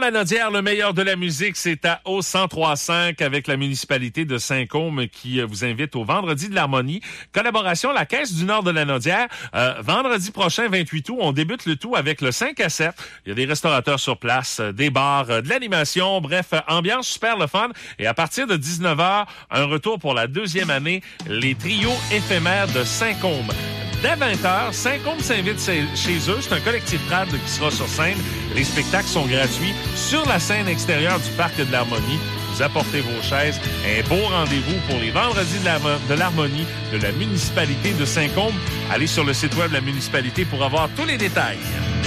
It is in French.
Lanaudière, le meilleur de la musique, c'est à au 103.5 avec la municipalité de Saint-Côme qui vous invite au Vendredi de l'Harmonie. Collaboration la Caisse du Nord de Lanaudière. Vendredi prochain, 28 août, on débute le tout avec le 5 à 7. Il y a des restaurateurs sur place, des bars, de l'animation, bref, ambiance super le fun. Et à partir de 19h, un retour pour la deuxième année, les trios éphémères de Saint-Côme. Dès 20h, Saint-Côme s'invite chez eux. C'est un collectif trad qui sera sur scène. Les spectacles sont gratuits sur la scène extérieure du Parc de l'Harmonie. Vous apportez vos chaises. Un beau rendez-vous pour les Vendredis de l'Harmonie de la municipalité de Saint-Côme. Allez sur le site web de la municipalité pour avoir tous les détails.